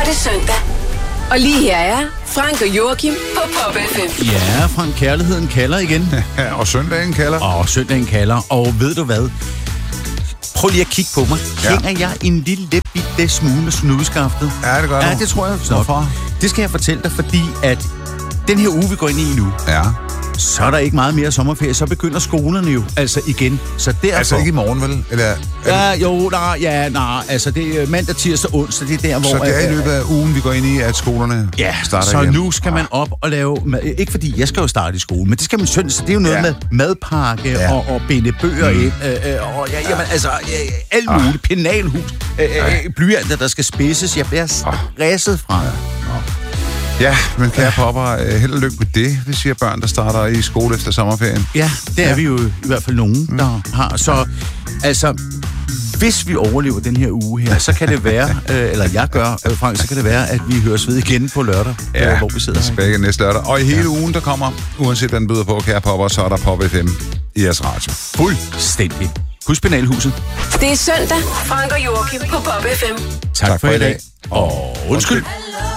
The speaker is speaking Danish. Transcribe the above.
det søndag. Og lige her er Frank og Joachim på Pop FM. Ja, Frank, kærligheden kalder igen. Og søndagen kalder. Og søndagen kalder. Og ved du hvad? Prøv lige at kigge på mig. Hænger jeg en lille bitte smule snudskaftet? Ja, det gør du. Ja, det tror jeg. Hvorfor? Det skal jeg fortælle dig, fordi at den her uge, vi går ind i nu, så er der ikke meget mere sommerferie. Så begynder skolerne jo altså igen. Så derfor... Altså ikke i morgen, vel? Eller, altså det er mandag, tirsdag, onsdag. Det er der, hvor... Så det er i løbet af ugen, vi går ind i, at skolerne starter så igen. nu skal man op og lave... Ikke fordi jeg skal jo starte i skole, men det skal min søn, så det er jo noget med madpakke og binde bøger ind. Alt muligt. Penalhus. Blyanter, der skal spidses. Jeg bliver stresset fra. Ja, men kære popper, held og lykke med det, hvis I har børn, der starter i skole efter sommerferien. Ja, det er vi jo i hvert fald nogen, der har. Så altså, hvis vi overlever den her uge her, så kan det være, eller jeg gør, Frank, så kan det være, at vi høres ved igen på lørdag, hvor vi sidder. Tilbage næste lørdag. Og i hele ugen, der kommer, uanset hvad den byder på, kære popper, så er der Pop FM i jeres radio. Fuldstændig. Husk Penalhuset. Det er søndag. Frank og Joachim på Pop FM. Tak for i dag. Og undskyld.